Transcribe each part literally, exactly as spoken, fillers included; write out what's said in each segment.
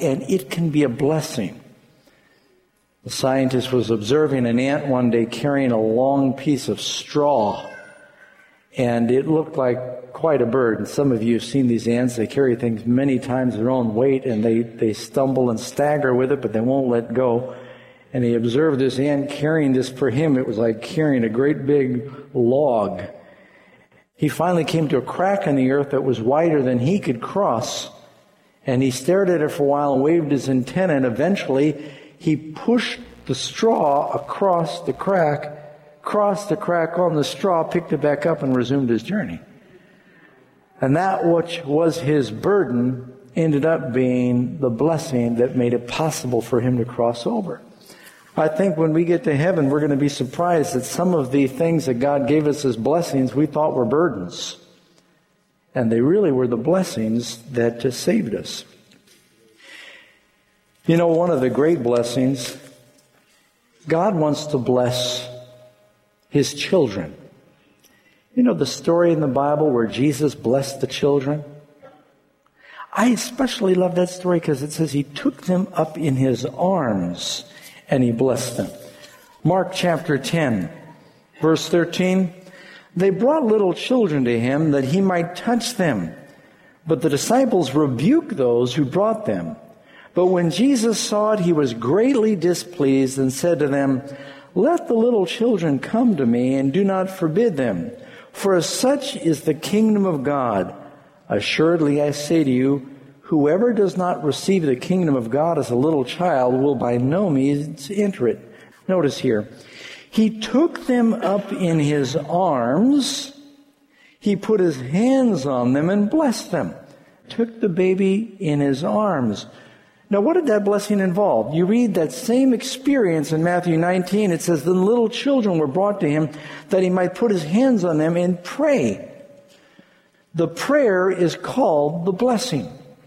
and it can be a blessing. The scientist was observing an ant one day carrying a long piece of straw, and it looked like quite a bird. And some of you have seen these ants. They carry things many times their own weight, and they, they stumble and stagger with it, but they won't let go. And he observed this ant carrying this. For him, it was like carrying a great big log. He finally came to a crack in the earth that was wider than he could cross. And he stared at it for a while and waved his antenna, and eventually he pushed the straw across the crack, crossed the crack on the straw, picked it back up, and resumed his journey. And that which was his burden ended up being the blessing that made it possible for him to cross over. I think when we get to heaven, we're going to be surprised that some of the things that God gave us as blessings we thought were burdens. And they really were the blessings that just saved us. You know, one of the great blessings, God wants to bless His children. You know the story in the Bible where Jesus blessed the children? I especially love that story because it says He took them up in His arms and He blessed them. Mark chapter ten, verse thirteen. They brought little children to Him that He might touch them. But the disciples rebuked those who brought them. But when Jesus saw it, He was greatly displeased and said to them, "Let the little children come to me, and do not forbid them. For as such is the kingdom of God. Assuredly I say to you, whoever does not receive the kingdom of God as a little child will by no means enter it." Notice here, He took them up in His arms. He put His hands on them and blessed them. Took the baby in His arms. Now, what did that blessing involve? You read that same experience in Matthew nineteen. It says, "Then little children were brought to Him that He might put His hands on them and pray." The prayer is called the blessing.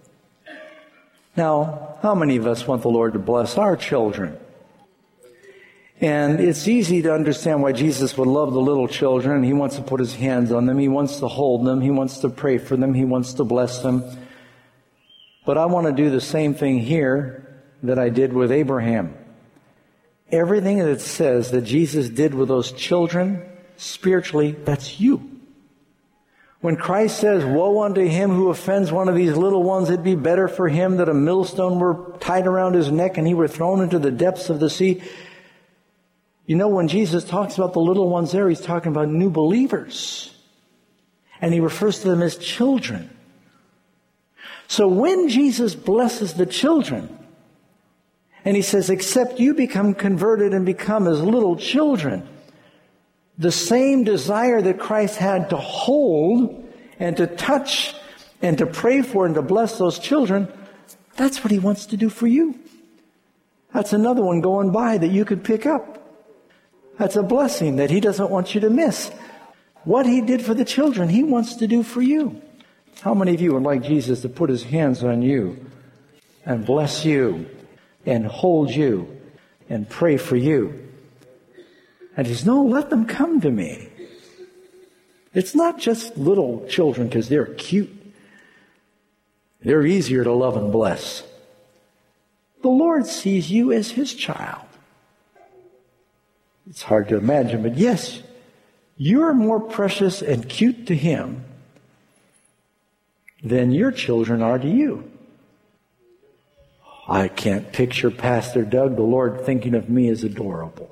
Now, how many of us want the Lord to bless our children? And it's easy to understand why Jesus would love the little children. He wants to put His hands on them. He wants to hold them. He wants to pray for them. He wants to bless them. But I want to do the same thing here that I did with Abraham. Everything that says that Jesus did with those children, spiritually, that's you. When Christ says, "Woe unto him who offends one of these little ones, it'd be better for him that a millstone were tied around his neck and he were thrown into the depths of the sea." You know, when Jesus talks about the little ones there, He's talking about new believers. And He refers to them as children. So when Jesus blesses the children, and He says, "Except you become converted and become as little children," the same desire that Christ had to hold and to touch and to pray for and to bless those children, that's what He wants to do for you. That's another one going by that you could pick up. That's a blessing that He doesn't want you to miss. What He did for the children, He wants to do for you. How many of you would like Jesus to put His hands on you and bless you and hold you and pray for you? And He says, "No, let them come to me." It's not just little children because they're cute. They're easier to love and bless. The Lord sees you as His child. It's hard to imagine, but yes, you're more precious and cute to Him than your children are to you. I can't picture Pastor Doug, the Lord, thinking of me as adorable.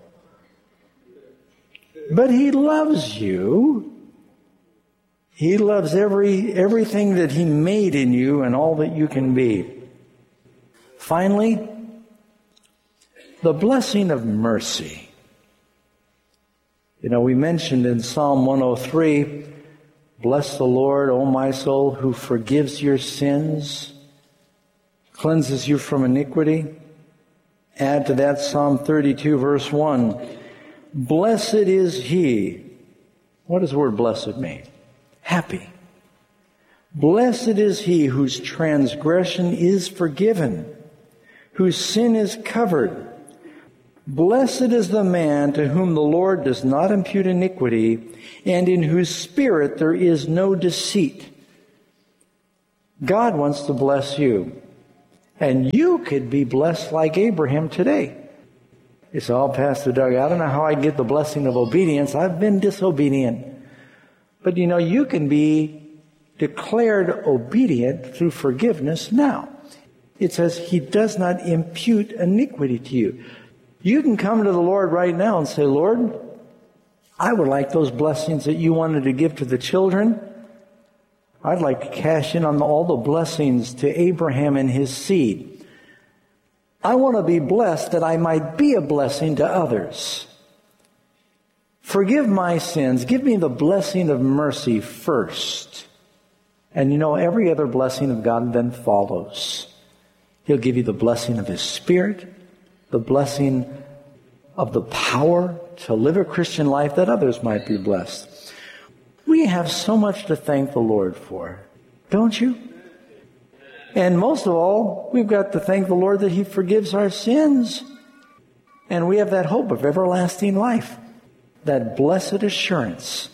But He loves you. He loves every everything that He made in you and all that you can be. Finally, the blessing of mercy. You know, we mentioned in Psalm one oh three, "Bless the Lord, O my soul, who forgives your sins, cleanses you from iniquity." Add to that Psalm thirty-two, verse one. "Blessed is he." What does the word blessed mean? Happy. "Blessed is he whose transgression is forgiven, whose sin is covered. Blessed is the man to whom the Lord does not impute iniquity, and in whose spirit there is no deceit." God wants to bless you. And you could be blessed like Abraham today. It's all Pastor Doug. I don't know how I get the blessing of obedience. I've been disobedient. But you know, you can be declared obedient through forgiveness now. It says he does not impute iniquity to you. You can come to the Lord right now and say, Lord, I would like those blessings that you wanted to give to the children. I'd like to cash in on all the blessings to Abraham and his seed. I want to be blessed that I might be a blessing to others. Forgive my sins. Give me the blessing of mercy first. And you know, every other blessing of God then follows. He'll give you the blessing of His Spirit, the blessing of the power to live a Christian life that others might be blessed. We have so much to thank the Lord for, don't you? And most of all, we've got to thank the Lord that He forgives our sins. And we have that hope of everlasting life, that blessed assurance.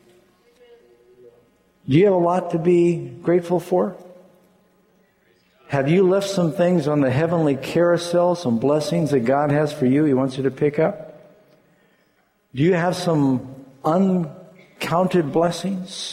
Do you have a lot to be grateful for? Have you left some things on the heavenly carousel, some blessings that God has for you He wants you to pick up? Do you have some uncounted blessings?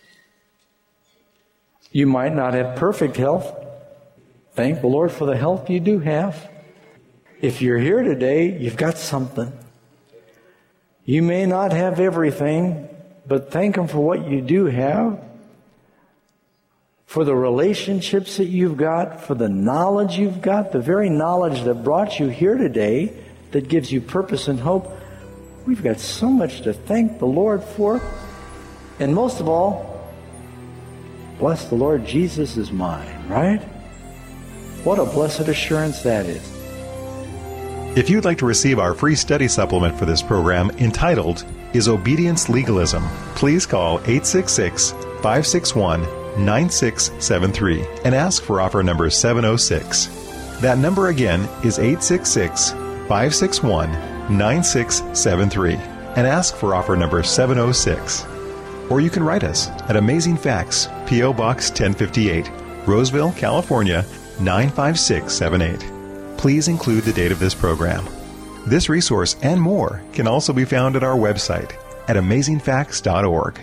You might not have perfect health. Thank the Lord for the health you do have. If you're here today, you've got something. You may not have everything, but thank Him for what you do have, for the relationships that you've got, for the knowledge you've got, the very knowledge that brought you here today, that gives you purpose and hope. We've got so much to thank the Lord for. And most of all, bless the Lord, Jesus is mine, right? What a blessed assurance that is. If you'd like to receive our free study supplement for this program entitled, Is Obedience Legalism?, please call eight six six, five six one, nine six seven three and ask for offer number seven oh six. That number again is eight six six, five six one, nine six seven three and ask for offer number seven oh six. Or you can write us at Amazing Facts, P O. Box ten fifty-eight, Roseville, California, nine five six seven eight. Please include the date of this program. This resource and more can also be found at our website at amazing facts dot org.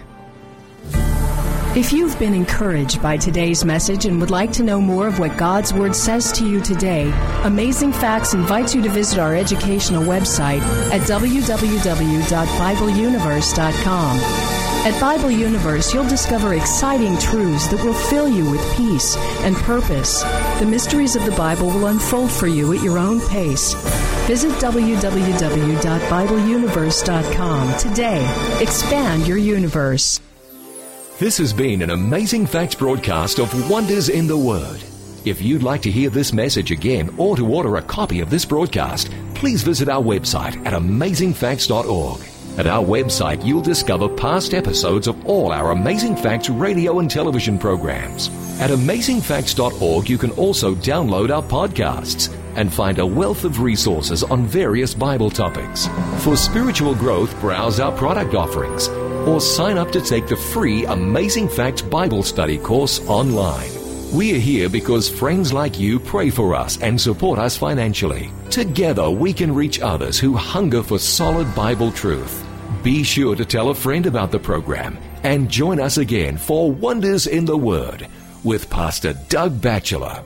If you've been encouraged by today's message and would like to know more of what God's Word says to you today, Amazing Facts invites you to visit our educational website at w w w dot bible universe dot com. At Bible Universe, you'll discover exciting truths that will fill you with peace and purpose. The mysteries of the Bible will unfold for you at your own pace. Visit w w w dot bible universe dot com today. Expand your universe. This has been an Amazing Facts broadcast of Wonders in the Word. If you'd like to hear this message again or to order a copy of this broadcast, please visit our website at amazing facts dot org. At our website, you'll discover past episodes of all our Amazing Facts radio and television programs. At amazing facts dot org, you can also download our podcasts and find a wealth of resources on various Bible topics. For spiritual growth, browse our product offerings or sign up to take the free Amazing Facts Bible Study course online. We are here because friends like you pray for us and support us financially. Together we can reach others who hunger for solid Bible truth. Be sure to tell a friend about the program and join us again for Wonders in the Word with Pastor Doug Batchelor.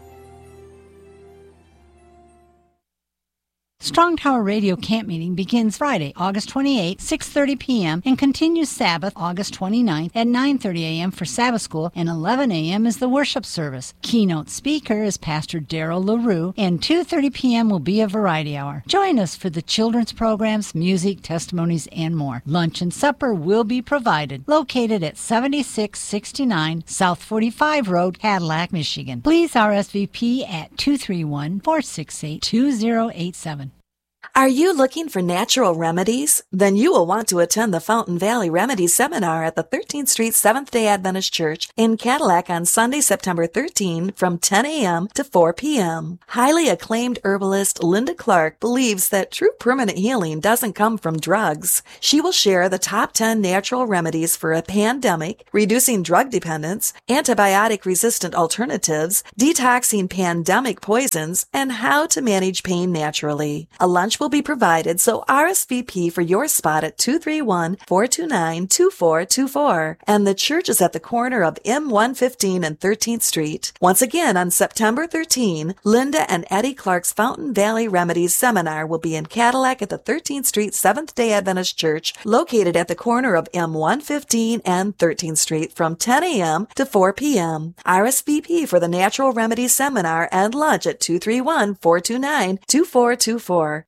Strong Tower Radio Camp Meeting begins Friday, August twenty-eighth, six thirty p.m. and continues Sabbath, August twenty-ninth at nine thirty a.m. for Sabbath School and eleven a.m. is the worship service. Keynote speaker is Pastor Darrell LaRue and two thirty p.m. will be a variety hour. Join us for the children's programs, music, testimonies, and more. Lunch and supper will be provided. Located at seventy-six sixty-nine South forty-five Road, Cadillac, Michigan. Please R S V P at two three one, four six eight, two zero eight seven. Are you looking for natural remedies? Then you will want to attend the Fountain Valley Remedies Seminar at the thirteenth Street Seventh-day Adventist Church in Cadillac on Sunday, September thirteenth from ten a.m. to four p.m. Highly acclaimed herbalist Linda Clark believes that true permanent healing doesn't come from drugs. She will share the top ten natural remedies for a pandemic, reducing drug dependence, antibiotic-resistant alternatives, detoxing pandemic poisons, and how to manage pain naturally. A lunch will be provided, so R S V P for your spot at two three one, four two nine, two four two four. And the church is at the corner of M one fifteen and thirteenth Street. Once again, on September thirteenth, Linda and Eddie Clark's Fountain Valley Remedies Seminar will be in Cadillac at the thirteenth Street Seventh-day Adventist Church, located at the corner of M one fifteen and thirteenth Street from ten a.m. to four p.m. R S V P for the Natural Remedies Seminar and lunch at two three one, four two nine, two four two four.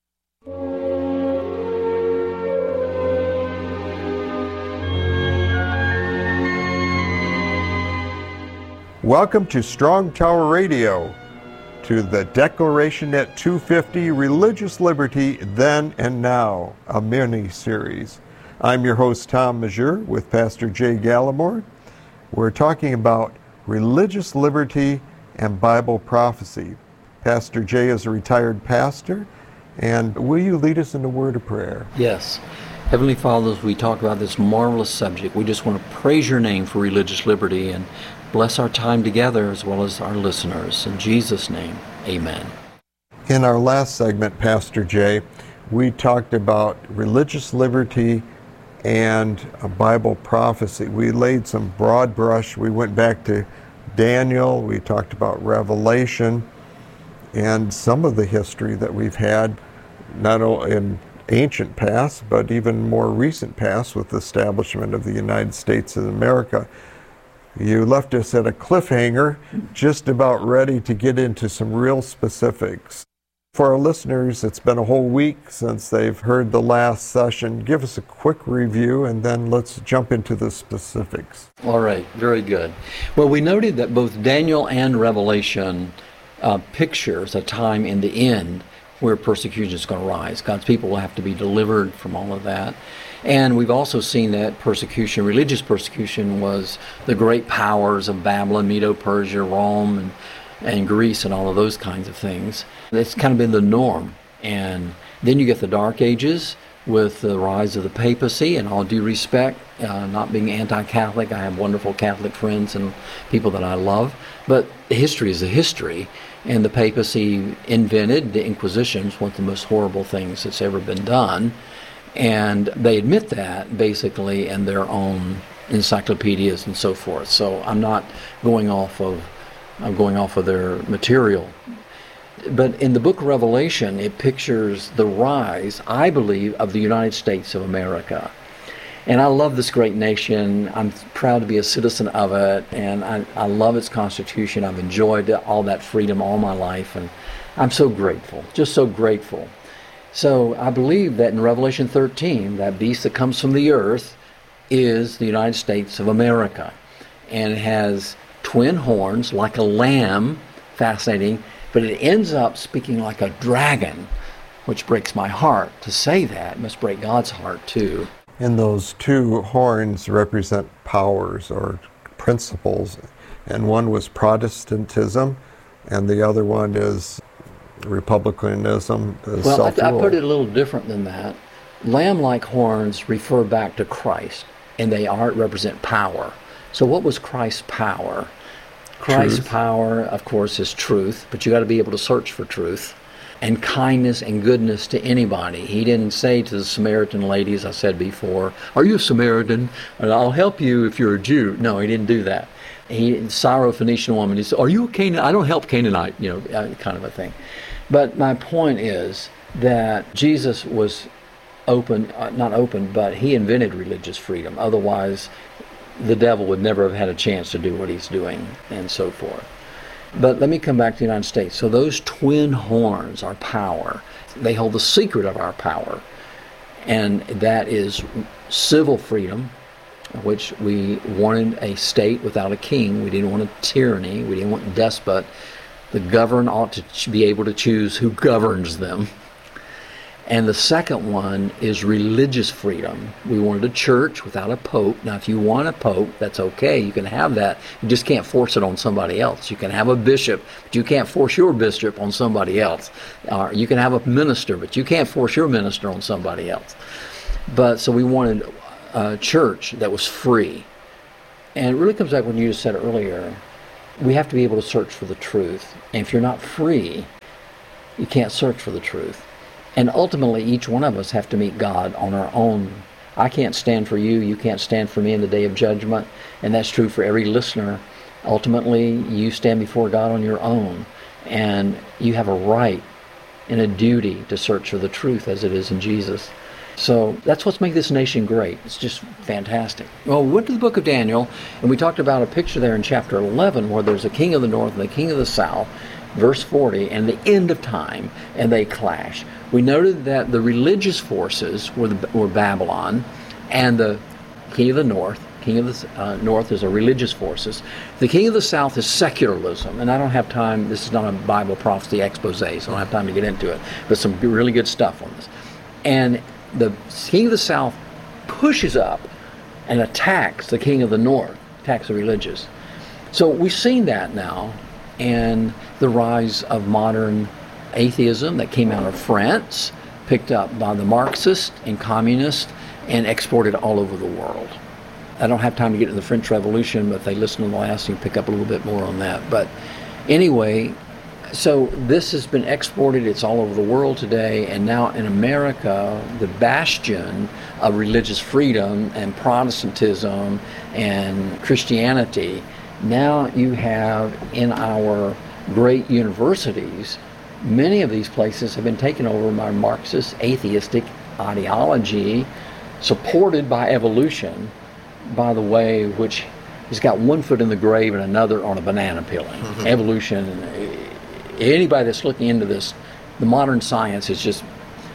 Welcome to Strong Tower Radio, to the Declaration at two fifty, Religious Liberty Then and Now, a mini-series. I'm your host, Tom Majeur, with Pastor Jay Gallimore. We're talking about religious liberty and Bible prophecy. Pastor Jay is a retired pastor, and will you lead us in a word of prayer? Yes. Heavenly Father, as we talk about this marvelous subject, we just want to praise your name for religious liberty and bless our time together as well as our listeners. In Jesus' name, amen. In our last segment, Pastor Jay, we talked about religious liberty and a Bible prophecy. We laid some broad brush. We went back to Daniel. We talked about Revelation and some of the history that we've had, not only in ancient past, but even more recent past with the establishment of the United States of America. You left us at a cliffhanger, just about ready to get into some real specifics. For our listeners, it's been a whole week since they've heard the last session. Give us a quick review, and then let's jump into the specifics. All right, very good. Well, we noted that both Daniel and Revelation uh, pictures a time in the end where persecution is going to rise. God's people will have to be delivered from all of that. And we've also seen that persecution, religious persecution, was the great powers of Babylon, Medo-Persia, Rome, and, and Greece, and all of those kinds of things. It's kind of been the norm. And then you get the Dark Ages with the rise of the papacy, and all due respect, uh, not being anti-Catholic, I have wonderful Catholic friends and people that I love, but history is a history. And the papacy invented the Inquisition, one of the most horrible things that's ever been done. And they admit that, basically, in their own encyclopedias and so forth. So I'm not going off of, I'm going off of their material. But in the book of Revelation, it pictures the rise, I believe, of the United States of America. And I love this great nation. I'm proud to be a citizen of it, and I, I love its Constitution. I've enjoyed all that freedom all my life, and I'm so grateful, just so grateful. So I believe that in Revelation thirteen, that beast that comes from the earth is the United States of America. And it has twin horns like a lamb, fascinating, but it ends up speaking like a dragon, which breaks my heart to say that. It must break God's heart too. And those two horns represent powers or principles, and one was Protestantism, and the other one is Republicanism. Is well, I, I self-rule. put it a little different than that. Lamb-like horns refer back to Christ, and they are represent power. So what was Christ's power? Christ's truth. Power, of course, is truth, but you got to be able to search for truth. And kindness and goodness to anybody. He didn't say to the Samaritan lady, as I said before, "Are you a Samaritan? And I'll help you if you're a Jew." No, he didn't do that. He, Syrophoenician woman, he said, "Are you a Canaanite? I don't help Canaanite," you know, uh, kind of a thing. But my point is that Jesus was open, uh, not open, but he invented religious freedom. Otherwise, the devil would never have had a chance to do what he's doing, and so forth. But let me come back to the United States. So those twin horns are power. They hold the secret of our power. And that is civil freedom, which we wanted a state without a king. We didn't want a tyranny. We didn't want a despot. The governed ought to be able to choose who governs them. And the second one is religious freedom. We wanted a church without a pope. Now, if you want a pope, that's okay. You can have that. You just can't force it on somebody else. You can have a bishop, but you can't force your bishop on somebody else. Uh, you can have a minister, but you can't force your minister on somebody else. But so we wanted a church that was free. And it really comes back when you just said earlier, we have to be able to search for the truth. And if you're not free, you can't search for the truth. And ultimately, each one of us have to meet God on our own. I can't stand for you. You can't stand for me in the day of judgment. And that's true for every listener. Ultimately, you stand before God on your own. And you have a right and a duty to search for the truth as it is in Jesus. So that's what's made this nation great. It's just fantastic. Well, we went to the book of Daniel, and we talked about a picture there in chapter eleven where there's a king of the north and the king of the south, verse forty, and the end of time, and they clash. We noted that the religious forces were, the, were Babylon, and the king of the north, king of the uh, north is a religious forces. The king of the south is secularism, and I don't have time, this is not a Bible prophecy expose, so I don't have time to get into it, but some really good stuff on this. And the king of the south pushes up and attacks the king of the north, attacks the religious. So we've seen that now, and the rise of modern atheism that came out of France, picked up by the Marxists and communists, and exported all over the world. I don't have time to get into the French Revolution, but if they listen to the last, you can pick up a little bit more on that. But anyway, so this has been exported, it's all over the world today, and now in America, the bastion of religious freedom and Protestantism and Christianity, now you have in our great universities, many of these places have been taken over by Marxist atheistic ideology, supported by evolution, by the way, which has got one foot in the grave and another on a banana peeling. Mm-hmm. Evolution, anybody that's looking into this, the modern science is just,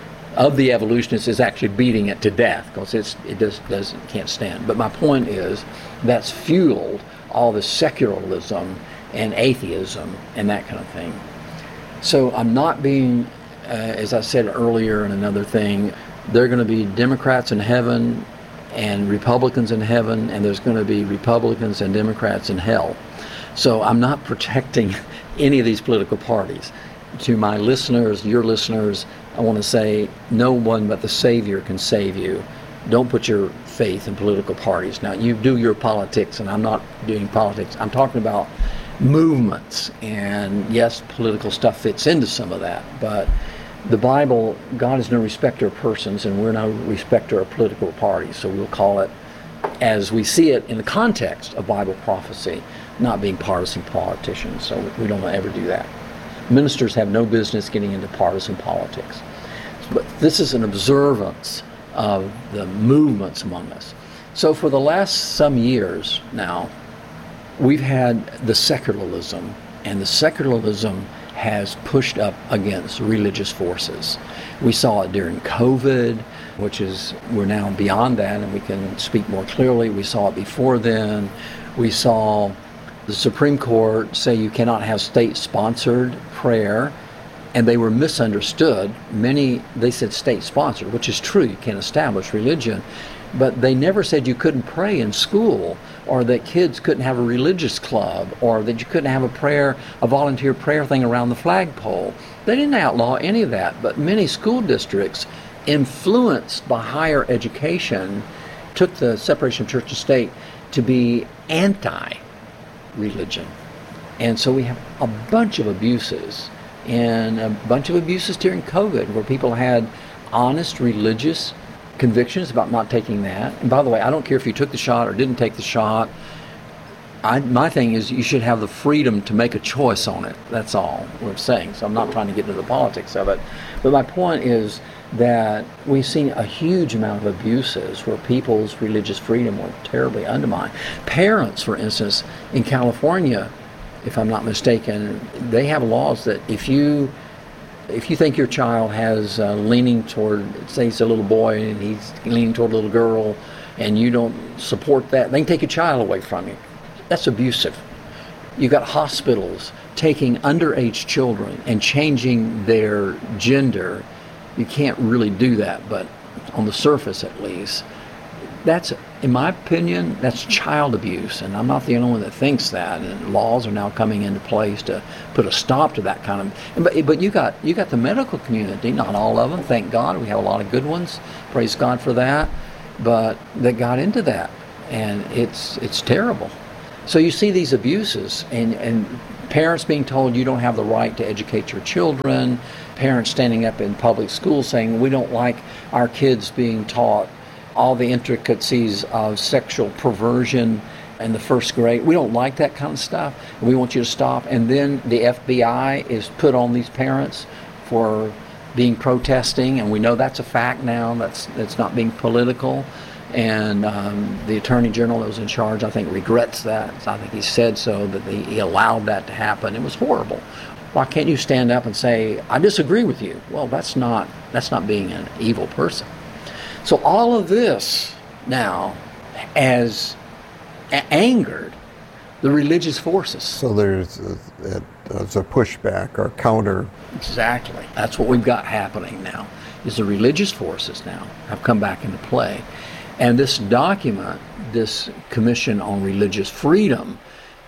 of the evolutionists, is actually beating it to death because it's it does, doesn't can't stand. But my point is that's fueled all this secularism and atheism and that kind of thing. So I'm not being, uh, as I said earlier in another thing, there are going to be Democrats in heaven and Republicans in heaven, and there's going to be Republicans and Democrats in hell. So I'm not protecting any of these political parties. To my listeners, your listeners, I want to say no one but the Savior can save you. Don't put your faith in political parties. Now, you do your politics, and I'm not doing politics. I'm talking about movements, and yes, political stuff fits into some of that, but the Bible, God is no respecter of persons, and we're no respecter of political parties, so we'll call it as we see it in the context of Bible prophecy, not being partisan politicians, so we don't ever do that. Ministers have no business getting into partisan politics, but this is an observance of the movements among us. So for the last some years now, we've had the secularism, and the secularism has pushed up against religious forces. We saw it during COVID, which is, we're now beyond that and we can speak more clearly. We saw it before then. We saw the Supreme Court say you cannot have state-sponsored prayer, and they were misunderstood. Many, they said state-sponsored, which is true, you can't establish religion, but they never said you couldn't pray in school, or that kids couldn't have a religious club, or that you couldn't have a prayer, a volunteer prayer thing around the flagpole. They didn't outlaw any of that, but many school districts, influenced by higher education, took the separation of church and state to be anti-religion. And so we have a bunch of abuses, and a bunch of abuses during COVID, where people had honest religious convictions about not taking that. And by the way, I don't care if you took the shot or didn't take the shot. I, my thing is you should have the freedom to make a choice on it. That's all we're saying. So I'm not trying to get into the politics of it. But my point is that we've seen a huge amount of abuses where people's religious freedom were terribly undermined. Parents, for instance, in California, if I'm not mistaken, they have laws that if you If you think your child has uh, leaning toward, say he's a little boy and he's leaning toward a little girl, and you don't support that, they can take your child away from you. That's abusive. You've got hospitals taking underage children and changing their gender you can't really do that, but on the surface at least. That's, in my opinion, that's child abuse, and I'm not the only one that thinks that. And laws are now coming into place to put a stop to that kind of. But but you got you got the medical community, not all of them, thank God. We have a lot of good ones, praise God for that. But that got into that, and it's it's terrible. So you see these abuses, and and parents being told you don't have the right to educate your children. Parents standing up in public schools saying we don't like our kids being taught all the intricacies of sexual perversion in the first grade. We don't like that kind of stuff. We want you to stop. And then the F B I is put on these parents for being protesting, and we know that's a fact now. That's that's not being political. And um, the Attorney General that was in charge, I think, regrets that. I think he said so, that he, he allowed that to happen. It was horrible. Why can't you stand up and say, I disagree with you? Well, that's not that's not being an evil person. So all of this now has a- angered the religious forces. So there's a, there's a pushback or counter. Exactly. That's what we've got happening now, is the religious forces now have come back into play. And this document, this Commission on Religious Freedom,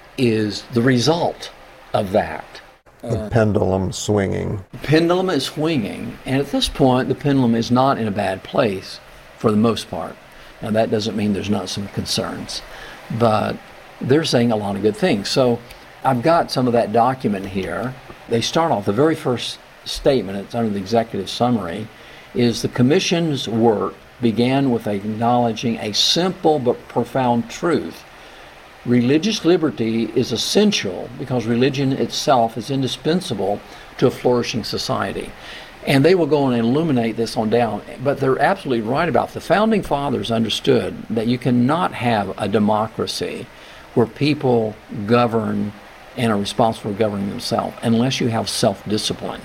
is the result of that. The uh, pendulum swinging. The pendulum is swinging, and at this point, the pendulum is not in a bad place for the most part. Now, that doesn't mean there's not some concerns, but they're saying a lot of good things. So I've got some of that document here. They start off, the very first statement, it's under the executive summary, is the Commission's work began with acknowledging a simple but profound truth. Religious liberty is essential because religion itself is indispensable to a flourishing society. And they will go on and illuminate this on down, but they're absolutely right about it. The Founding Fathers understood that you cannot have a democracy where people govern and are responsible for governing themselves unless you have self-discipline.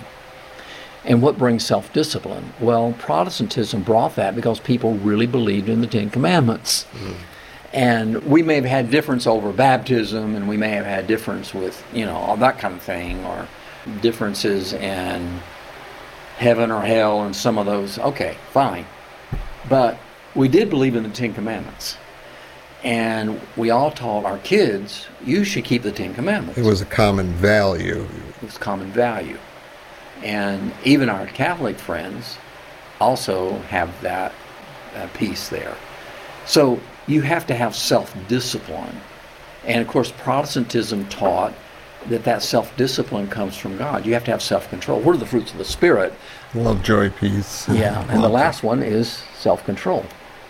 And what brings self-discipline? Well, Protestantism brought that because people really believed in the Ten Commandments. Mm. And we may have had difference over baptism, and we may have had difference with, you know, all that kind of thing, or differences in heaven or hell and some of those. Okay, fine. But we did believe in the Ten Commandments. And we all taught our kids, you should keep the Ten Commandments. It was a common value. It was common value. And even our Catholic friends also have that uh, piece there. So you have to have self-discipline. And of course, Protestantism taught that that self-discipline comes from God. You have to have self-control. What are the fruits of the Spirit? Love, joy, peace. Yeah, and the last one is self-control.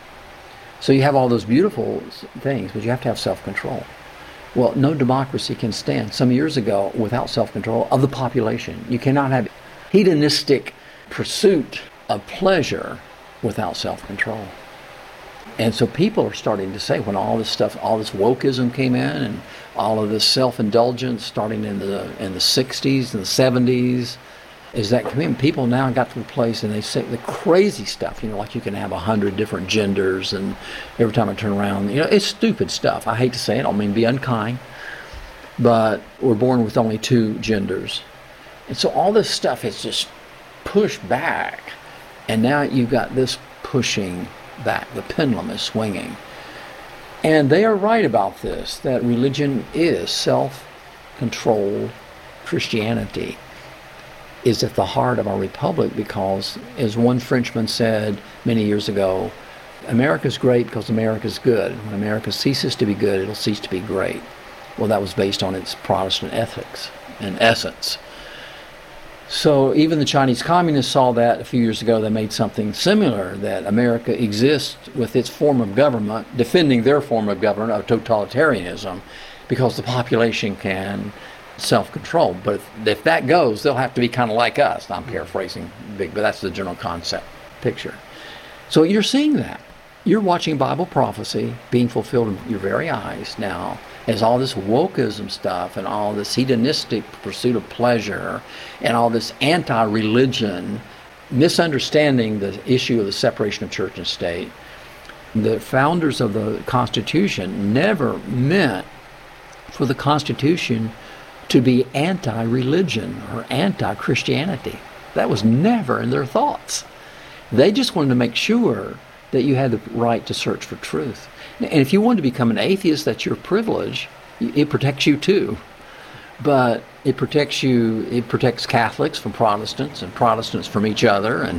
So you have all those beautiful things, but you have to have self-control. Well, no democracy can stand. Some years ago, without self-control of the population, you cannot have hedonistic pursuit of pleasure without self-control. And so people are starting to say, when all this stuff, all this wokeism came in, and all of this self-indulgence starting in the in the sixties and the seventies, is that commitment. People now got to the place and they say the crazy stuff, you know, like you can have a hundred different genders, and every time I turn around, you know, it's stupid stuff. I hate to say it, I don't mean to be unkind, but we're born with only two genders. And so all this stuff is just pushed back, and now you've got this pushing back. The pendulum is swinging. And they are right about this, that religion is self-controlled. Christianity is at the heart of our republic because, as one Frenchman said many years ago, America's great because America's good. When America ceases to be good, it'll cease to be great. Well, that was based on its Protestant ethics, in essence. So even the Chinese communists saw that a few years ago. They made something similar, that America exists with its form of government, defending their form of government of totalitarianism, because the population can self-control. But if, if that goes, they'll have to be kind of like us. I'm paraphrasing big, but that's the general concept picture. So you're seeing that. You're watching Bible prophecy being fulfilled in your very eyes now, as all this wokeism stuff and all this hedonistic pursuit of pleasure and all this anti-religion, misunderstanding the issue of the separation of church and state. The founders of the Constitution never meant for the Constitution to be anti-religion or anti-Christianity. That was never in their thoughts. They just wanted to make sure that you had the right to search for truth. And if you want to become an atheist, that's your privilege. It protects you too. But it protects you, it protects Catholics from Protestants and Protestants from each other and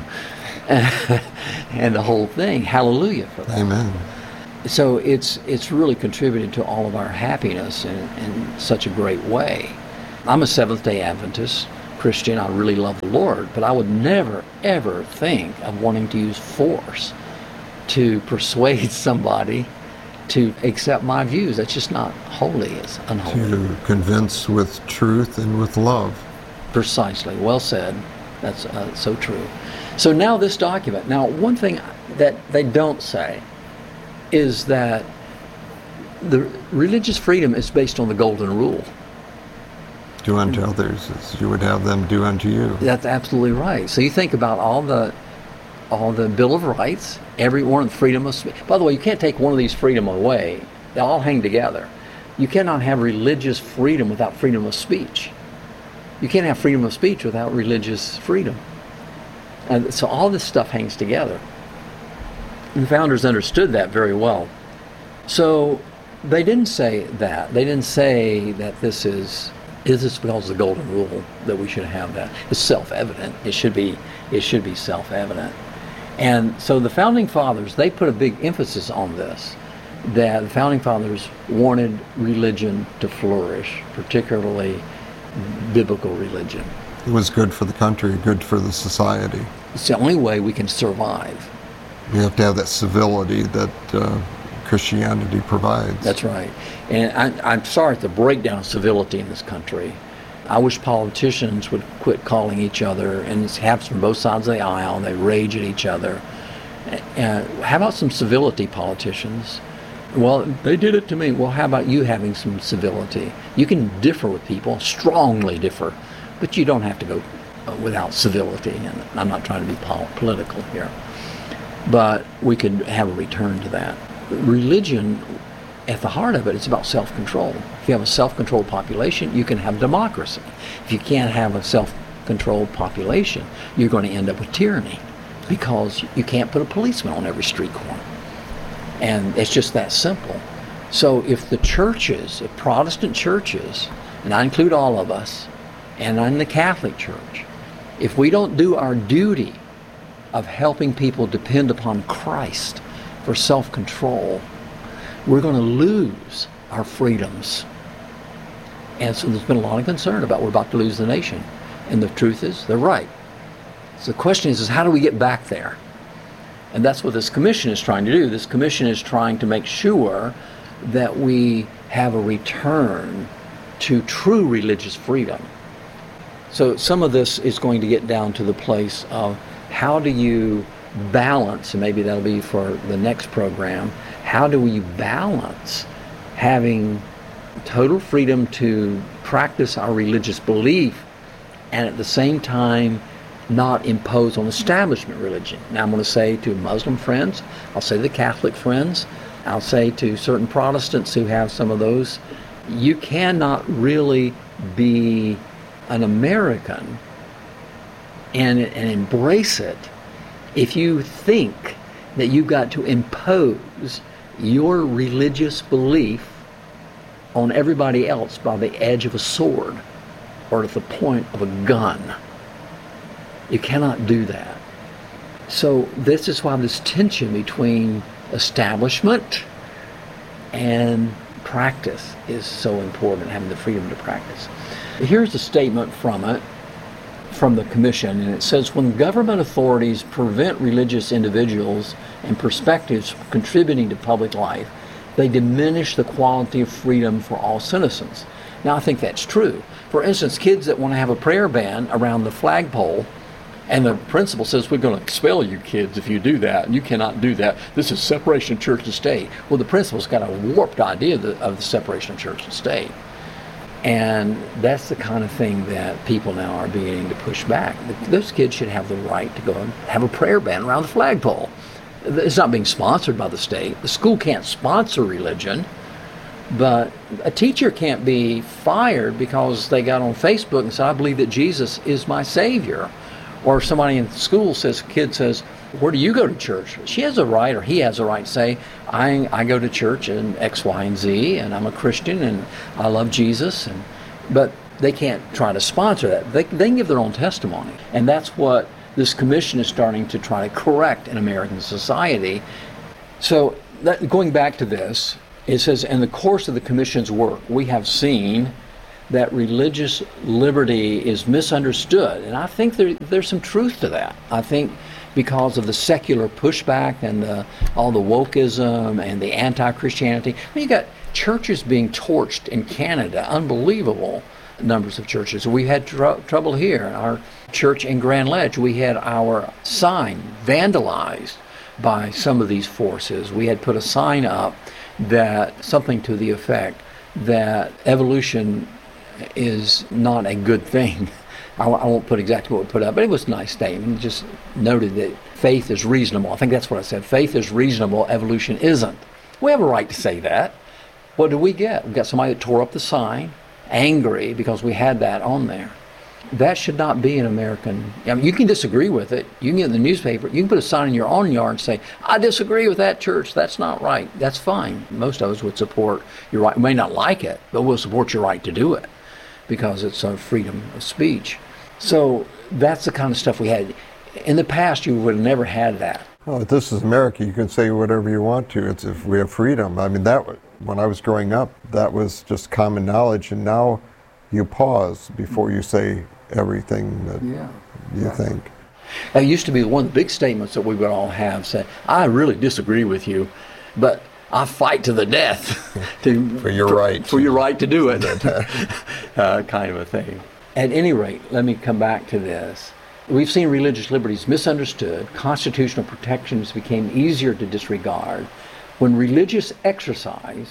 and the whole thing. Hallelujah for that. Amen. So it's it's really contributed to all of our happiness in, in such a great way. I'm a Seventh-day Adventist Christian. I really love the Lord, but I would never, ever think of wanting to use force to persuade somebody to accept my views. That's just not holy. It's unholy. To convince with truth and with love. Precisely. Well said. That's uh, so true. So now this document. Now, one thing that they don't say is that the religious freedom is based on the golden rule. Do unto others as you would have them do unto you. That's absolutely right. So you think about all the all the Bill of Rights, every one of the freedom of speech. By the way, you can't take one of these freedom away. They all hang together. You cannot have religious freedom without freedom of speech. You can't have freedom of speech without religious freedom. And so all this stuff hangs together. And the founders understood that very well. So they didn't say that. They didn't say that this is, is this because of the golden rule that we should have that? It's self-evident. It should be, it should be self-evident. And so the Founding Fathers, they put a big emphasis on this, that the Founding Fathers wanted religion to flourish, particularly biblical religion. It was good for the country, good for the society. It's the only way we can survive. You have to have that civility that uh, Christianity provides. That's right. And I, I'm sorry at the breakdown of civility in this country. I wish politicians would quit calling each other, and it happens from both sides of the aisle. They rage at each other. Uh, how about some civility, politicians? Well, they did it to me. Well, how about you having some civility? You can differ with people, strongly differ, but you don't have to go uh, without civility. And I'm not trying to be pol- political here. But we could have a return to that. Religion, at the heart of it, it's about self-control. If you have a self-controlled population, you can have democracy. If you can't have a self-controlled population, you're going to end up with tyranny, because you can't put a policeman on every street corner. And it's just that simple. So if the churches, if Protestant churches, and I include all of us, and I'm the Catholic Church, if we don't do our duty of helping people depend upon Christ for self-control, we're going to lose our freedoms. And so there's been a lot of concern about we're about to lose the nation. And the truth is, they're right. So the question is, is how do we get back there? And that's what this commission is trying to do. This commission is trying to make sure that we have a return to true religious freedom. So some of this is going to get down to the place of how do you balance, and maybe that'll be for the next program, how do we balance having total freedom to practice our religious belief and at the same time not impose on establishment religion. Now I'm going to say to Muslim friends, I'll say to the Catholic friends, I'll say to certain Protestants who have some of those, you cannot really be an American and, and embrace it if you think that you've got to impose your religious belief on everybody else by the edge of a sword or at the point of a gun. You cannot do that. So this is why this tension between establishment and practice is so important, having the freedom to practice. Here's a statement from it, from the commission, and it says, when government authorities prevent religious individuals and perspectives from contributing to public life, they diminish the quality of freedom for all citizens. Now, I think that's true. For instance, kids that want to have a prayer band around the flagpole, and the principal says, we're going to expel you kids if you do that, and you cannot do that. This is separation of church and state. Well, the principal's got a warped idea of the, of the separation of church and state. And that's the kind of thing that people now are beginning to push back. Those kids should have the right to go and have a prayer band around the flagpole. It's not being sponsored by the state. The school can't sponsor religion, but a teacher can't be fired because they got on Facebook and said, I believe that Jesus is my Savior. Or somebody in school says, a kid says, where do you go to church? She has a right, or he has a right to say, I, I go to church in X, Y, and Z, and I'm a Christian, and I love Jesus. And but they can't try to sponsor that. They, they can give their own testimony. And that's what this commission is starting to try to correct in American society. So that, going back to this, it says, in the course of the commission's work, we have seen that religious liberty is misunderstood. And I think there, there's some truth to that. I think because of the secular pushback and the, all the wokeism and the anti-Christianity. I mean, you got churches being torched in Canada, unbelievable numbers of churches. We had tr- trouble here. Our church in Grand Ledge, we had our sign vandalized by some of these forces. We had put a sign up that, something to the effect that evolution is not a good thing. I, I won't put exactly what we put up, but it was a nice statement. It just noted that faith is reasonable. I think that's what I said. Faith is reasonable, evolution isn't. We have a right to say that. What did we get? We got somebody that tore up the sign, angry because we had that on there. That should not be an American. I mean, you can disagree with it. You can get in the newspaper. You can put a sign in your own yard and say, I disagree with that church. That's not right. That's fine. Most of us would support your right. We may not like it, but we'll support your right to do it because it's a freedom of speech. So that's the kind of stuff we had. In the past, you would have never had that. Well, this is America. You can say whatever you want to. It's if we have freedom. I mean, that when I was growing up, that was just common knowledge. And now you pause before you say everything that yeah. you think. It used to be one of the big statements that we would all have, say, I really disagree with you, but I fight to the death to, for your for, right. For your right to do it, uh, kind of a thing. At any rate, let me come back to this. We've seen religious liberties misunderstood. Constitutional protections became easier to disregard. When religious exercise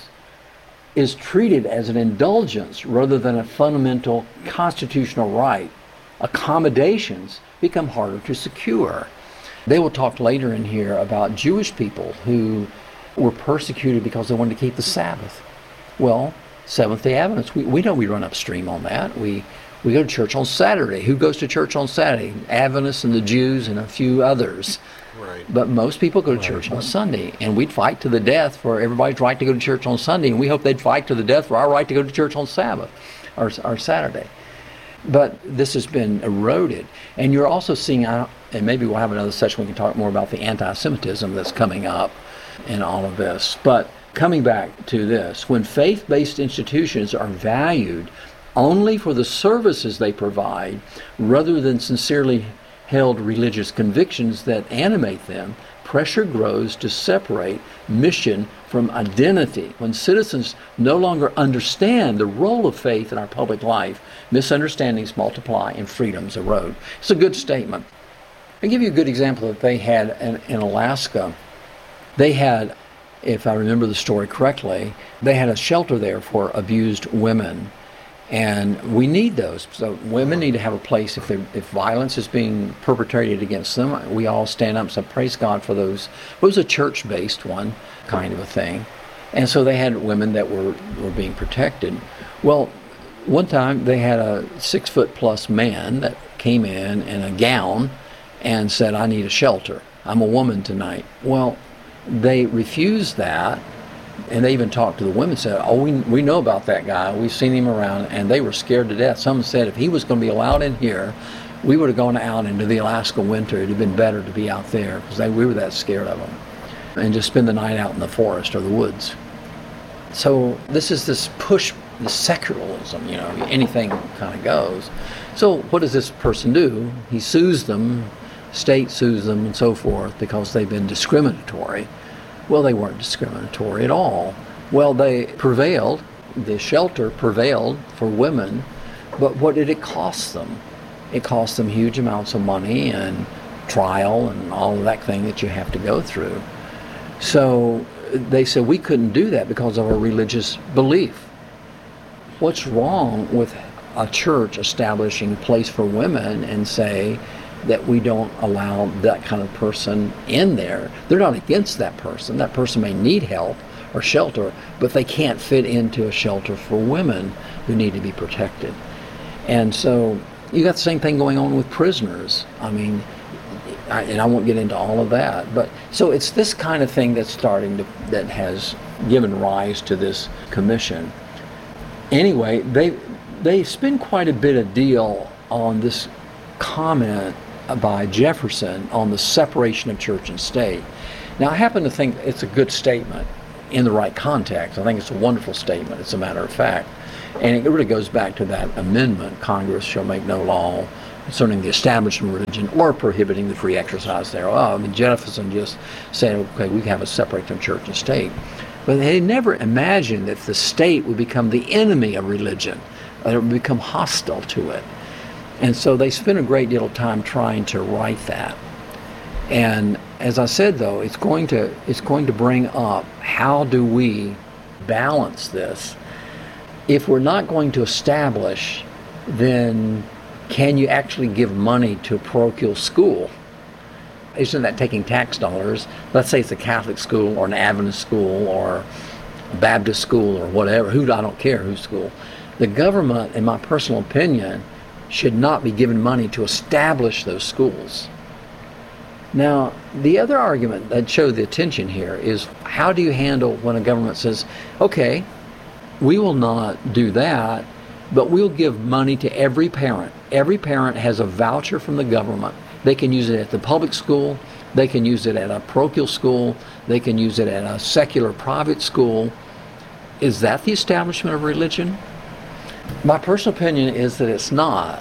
is treated as an indulgence rather than a fundamental constitutional right, accommodations become harder to secure. They will talk later in here about Jewish people who were persecuted because they wanted to keep the Sabbath. Well, Seventh-day Adventists, we, we know we run upstream on that. We we go to church on Saturday. Who goes to church on Saturday? Adventists and the Jews and a few others. Right. But most people go to church on Sunday, and we'd fight to the death for everybody's right to go to church on Sunday, and we hope they'd fight to the death for our right to go to church on Sabbath or, or Saturday. But this has been eroded. And you're also seeing, and maybe we'll have another session we can talk more about the anti-Semitism that's coming up in all of this. But coming back to this, when faith-based institutions are valued only for the services they provide rather than sincerely held religious convictions that animate them, pressure grows to separate mission from identity. When citizens no longer understand the role of faith in our public life, misunderstandings multiply and freedoms erode. It's a good statement. I'll give you a good example that they had in, in Alaska. They had, if I remember the story correctly, they had a shelter there for abused women. And we need those. So women need to have a place if if violence is being perpetrated against them. We all stand up and say, praise God for those. It was a church-based one, kind of a thing. And so they had women that were, were being protected. Well, one time they had a six-foot-plus man that came in in a gown and said, I need a shelter. I'm a woman tonight. Well, they refused that. And they even talked to the women and said, oh, we we know about that guy. We've seen him around. And they were scared to death. Some said if he was going to be allowed in here, we would have gone out into the Alaska winter. It would have been better to be out there because we were that scared of him. And just spend the night out in the forest or the woods. So this is this push, the secularism, you know, anything kind of goes. So what does this person do? He sues them, state sues them and so forth because they've been discriminatory. Well, they weren't discriminatory at all. Well, they prevailed. The shelter prevailed for women. But what did it cost them? It cost them huge amounts of money and trial and all of that thing that you have to go through. So they said we couldn't do that because of our religious belief. What's wrong with a church establishing a place for women and say that we don't allow that kind of person in there? They're not against that person. That person may need help or shelter, but they can't fit into a shelter for women who need to be protected. And so You got the same thing going on with prisoners. I mean, I, and I won't get into all of that, but so it's this kind of thing that's starting to, that has given rise to this commission. Anyway, they they spend quite a bit of deal on this comment by Jefferson on the separation of church and state. Now, I happen to think it's a good statement in the right context. I think it's a wonderful statement, as a matter of fact. And it really goes back to that amendment, Congress shall make no law concerning the establishment of religion or prohibiting the free exercise thereof. I mean, Jefferson just said, okay, we have a separation of church and state. But they never imagined that the state would become the enemy of religion, that it would become hostile to it. And so they spent a great deal of time trying to write that. And as I said, though, it's going to it's going to bring up, how do we balance this? If we're not going to establish, then can you actually give money to a parochial school? Isn't that taking tax dollars? Let's say it's a Catholic school or an Adventist school or a Baptist school or whatever. Who I don't care whose school. The government, in my personal opinion, should not be given money to establish those schools. Now, the other argument that showed the attention here is, how do you handle when a government says, okay, we will not do that, but we'll give money to every parent. Every parent has a voucher from the government. They can use it at the public school, they can use it at a parochial school, they can use it at a secular private school. Is that the establishment of religion? My personal opinion is that it's not,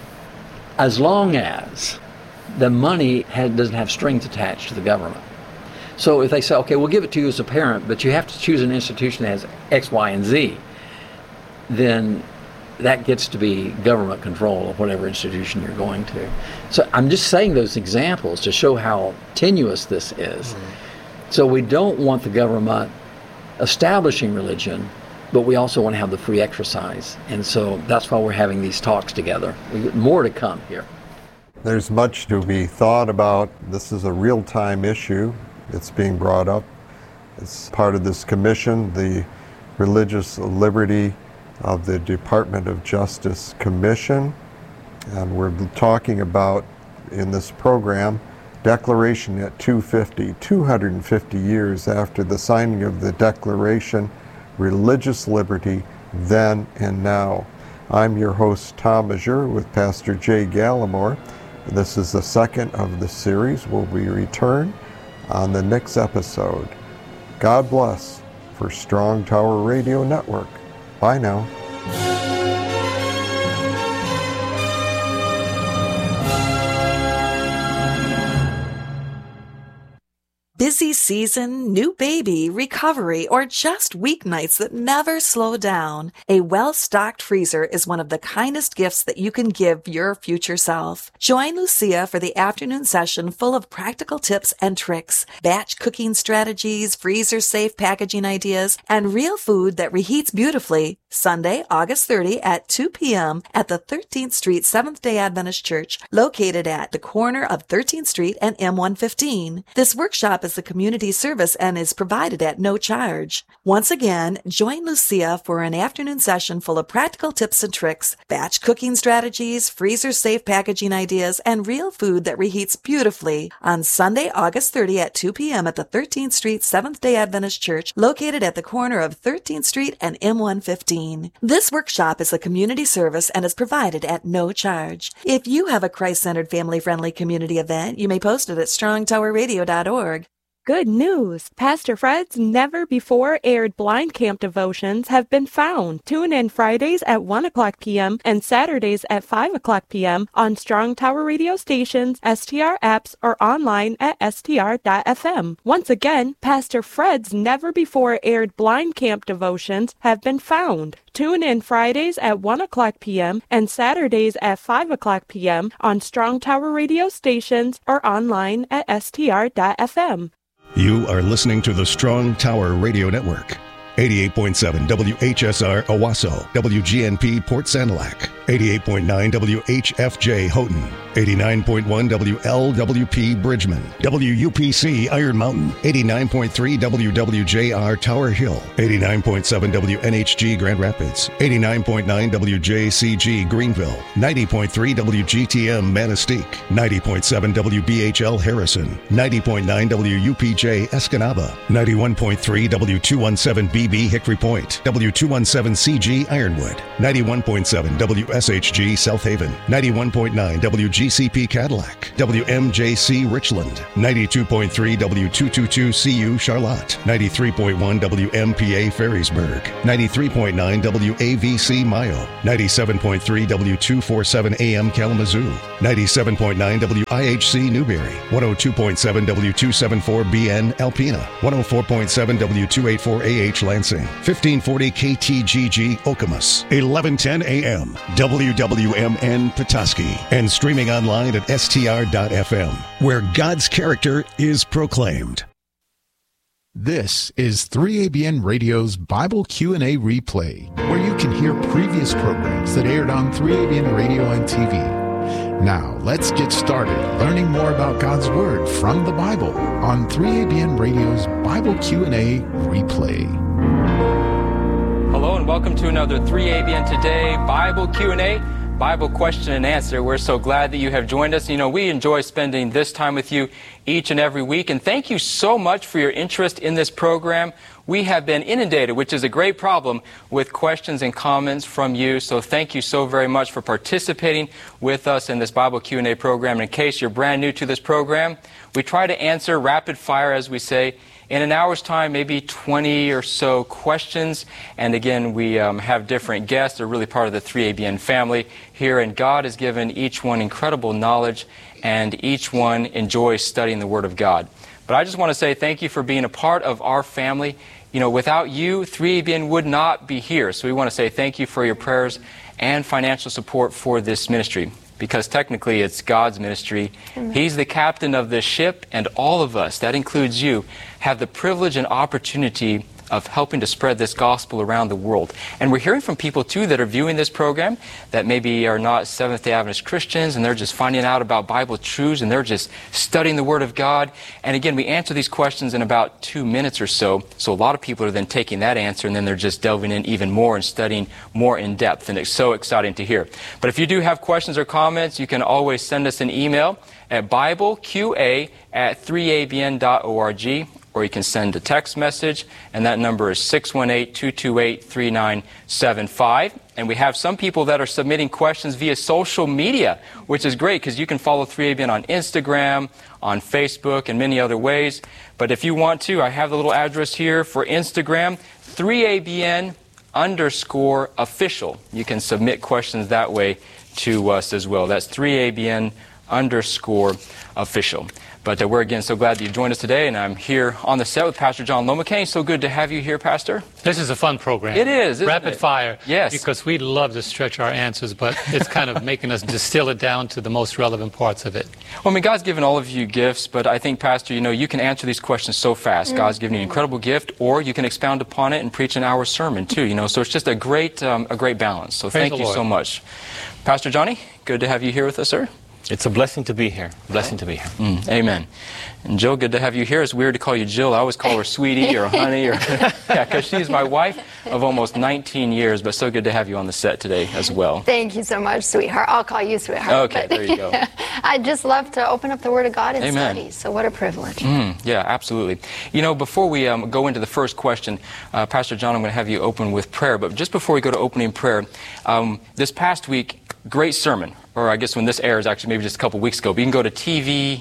as long as the money had, doesn't have strings attached to the government. So if they say, okay, we'll give it to you as a parent, but you have to choose an institution that has X, Y, and Z, then that gets to be government control of whatever institution you're going to. So I'm just saying those examples to show how tenuous this is. Mm-hmm. So we don't want the government establishing religion, but we also want to have the free exercise. And so that's why we're having these talks together. We get more to come here. There's much to be thought about. This is a real-time issue. It's being brought up. It's part of this commission, the Religious Liberty of the Department of Justice Commission. And we're talking about, in this program, Declaration at two fifty, two hundred fifty years after the signing of the Declaration, religious liberty then and now. I'm your host, Tom Azure, with Pastor Jay Gallimore. This is the second of the series. We'll be return on the next episode. God bless for Strong Tower Radio Network. Bye now. Busy season, new baby, recovery, or just weeknights that never slow down. A well-stocked freezer is one of the kindest gifts that you can give your future self. Join Lucia for the afternoon session full of practical tips and tricks, batch cooking strategies, freezer-safe packaging ideas, and real food that reheats beautifully. Sunday, August thirtieth at two p.m. at the thirteenth Street Seventh-day Adventist Church, located at the corner of thirteenth Street and M one fifteen. This workshop is a community service and is provided at no charge. Once again, join Lucia for an afternoon session full of practical tips and tricks, batch cooking strategies, freezer-safe packaging ideas, and real food that reheats beautifully on Sunday, August thirtieth at two p.m. at the thirteenth Street Seventh-day Adventist Church, located at the corner of thirteenth Street and M one fifteen. This workshop is a community service and is provided at no charge. If you have a Christ-centered, family-friendly community event, you may post it at strong tower radio dot org. Good news! Pastor Fred's never-before-aired blind camp devotions have been found. Tune in Fridays at one o'clock p.m. and Saturdays at five o'clock p.m. on Strong Tower radio stations, S T R apps, or online at S T R dot F M. Once again, Pastor Fred's never-before-aired blind camp devotions have been found. Tune in Fridays at one o'clock p.m. and Saturdays at five o'clock p.m. on Strong Tower radio stations or online at S T R dot F M. You are listening to the Strong Tower Radio Network. eighty-eight point seven W H S R Owasso, W G N P Port Sanilac, eighty-eight point nine W H F J Houghton, eighty-nine point one W L W P Bridgman, W U P C Iron Mountain, eighty-nine point three W W J R Tower Hill, eighty-nine point seven W N H G Grand Rapids, eighty-nine point nine W J C G Greenville, ninety point three W G T M Manistee, ninety point seven W B H L Harrison, ninety point nine W U P J Escanaba, ninety-one point three W two seventeen B B Hickory Point, W two seventeen C G Ironwood, ninety-one point seven W S H G South Haven, ninety-one point nine W G C P Cadillac, W M J C Richland, ninety-two point three W two twenty-two C U Charlotte, ninety-three point one W M P A Ferrisburg, ninety-three point nine W A V C Mayo, ninety-seven point three W two forty-seven A M Kalamazoo, ninety-seven point nine W I H C Newberry, one oh two point seven W two seventy-four B N Alpena, one oh four point seven W two eighty-four A H Lansing, fifteen forty K T G G Okemos, eleven ten A M W W M N Petoskey, and streaming online at S T R dot F M, where God's character is proclaimed. This is three A B N Radio's Bible Q and A replay, where you can hear previous programs that aired on three A B N Radio and T V. Now, let's get started learning more about God's Word from the Bible on three A B N Radio's Bible Q and A replay. Hello and welcome to another three A B N Today Bible Q and A, Bible question and answer. We're so glad that you have joined us. You know, we enjoy spending this time with you each and every week, and thank you so much for your interest in this program. We have been inundated, which is a great problem, with questions and comments from you. So thank you so very much for participating with us in this Bible Q and A program. In case you're brand new to this program, we try to answer rapid fire, as we say, in an hour's time, maybe twenty or so questions. And again, we um, have different guests. They're really part of the three A B N family here. And God has given each one incredible knowledge, and each one enjoys studying the Word of God. But I just want to say thank you for being a part of our family. You know, without you, three A B N would not be here. So we want to say thank you for your prayers and financial support for this ministry, because technically it's God's ministry. Amen. He's the captain of this ship, and all of us, that includes you, have the privilege and opportunity of helping to spread this gospel around the world. And we're hearing from people, too, that are viewing this program that maybe are not Seventh-day Adventist Christians, and they're just finding out about Bible truths, and they're just studying the Word of God. And again, we answer these questions in about two minutes or so. So a lot of people are then taking that answer, and then they're just delving in even more and studying more in depth. And it's so exciting to hear. But if you do have questions or comments, you can always send us an email at BibleQA at three A B N dot org. Or you can send a text message, and that number is six one eight, two two eight, three nine seven five. And we have some people that are submitting questions via social media, which is great because you can follow three A B N on Instagram, on Facebook, and many other ways. But if you want to, I have the little address here for Instagram, three A B N underscore official. You can submit questions that way to us as well. That's three A B N underscore official. But uh, we're again so glad that you've joined us today, and I'm here on the set with Pastor John Lomacaine. So good to have you here, Pastor. This is a fun program. It is, isn't Rapid it? fire. Yes. Because we love to stretch our answers, but it's kind of making us distill it down to the most relevant parts of it. Well, I mean, God's given all of you gifts, but I think, Pastor, you know, you can answer these questions so fast. Mm-hmm. God's given you an incredible gift, or you can expound upon it and preach an hour sermon, too, you know. So it's just a great, um, a great balance. So Praise thank you Lord. so much. Pastor Johnny, good to have you here with us, sir. It's a blessing to be here. Blessing to be here. Mm, amen. And Jill, good to have you here. It's weird to call you Jill. I always call her Sweetie or Honey, or yeah, because she's my wife of almost nineteen years. But so good to have you on the set today as well. Thank you so much, sweetheart. I'll call you sweetheart. Okay, there you go. I just love to open up the Word of God and Amen. study. So what a privilege. Mm, yeah, absolutely. You know, before we um, go into the first question, uh, Pastor John, I'm going to have you open with prayer. But just before we go to opening prayer, um, this past week, great sermon. Or I guess when this airs, actually maybe just a couple weeks ago. But you can go to T V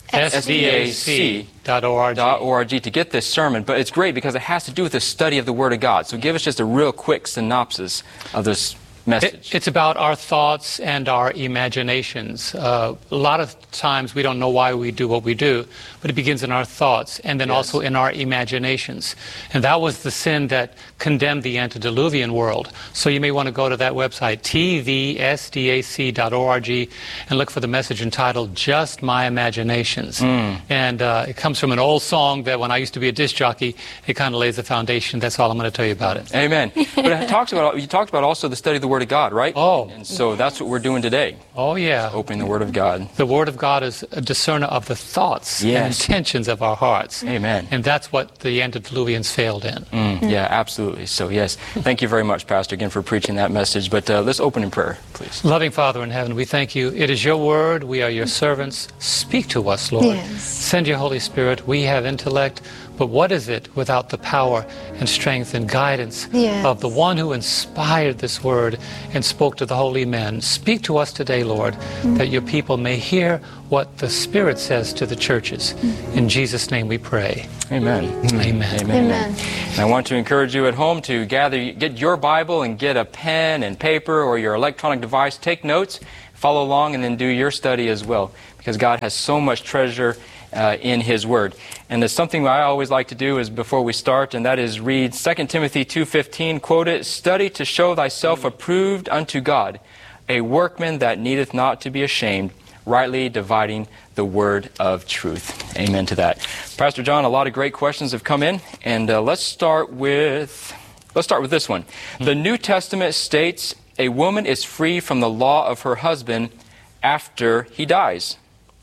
S D A C dot org to get this sermon. But it's great because it has to do with the study of the Word of God. So give us just a real quick synopsis of this message? It, it's about our thoughts and our imaginations. Uh, a lot of times we don't know why we do what we do, but it begins in our thoughts and then yes. also in our imaginations. And that was the sin that condemned the antediluvian world. So you may want to go to that website, T V S D A C dot org, and look for the message entitled Just My Imaginations. Mm. And uh, it comes from an old song that when I used to be a disc jockey, it kind of lays the foundation. That's all I'm going to tell you about it. Amen. But it talks about, you talked about also the study of the Word of God, right? Oh. And so that's what we're doing today. Oh, yeah. Just opening the Word of God. The Word of God is a discerner of the thoughts yes. and intentions of our hearts. Amen. And that's what the antediluvians failed in. Mm, yeah, absolutely. So, yes, thank you very much, Pastor, again, for preaching that message. But uh, let's open in prayer, please. Loving Father in heaven, we thank you. It is your Word. We are your servants. Speak to us, Lord. Yes. Send your Holy Spirit. We have intellect. But what is it without the power and strength and guidance yes. of the one who inspired this word and spoke to the holy men? Speak to us today, Lord, mm-hmm. that your people may hear what the Spirit says to the churches. Mm-hmm. In Jesus' name we pray. Amen. Amen. Amen. Amen. And I want to encourage you at home to gather, get your Bible and get a pen and paper or your electronic device. Take notes, follow along, and then do your study as well, because God has so much treasure Uh, in His Word. And there's something I always like to do is before we start, and that is read Second Timothy two fifteen, quote it, "Study to show thyself approved unto God, a workman that needeth not to be ashamed, rightly dividing the word of truth." Amen to that. Pastor John, a lot of great questions have come in, and uh, let's start with let's start with this one. Mm-hmm. The New Testament states a woman is free from the law of her husband after he dies.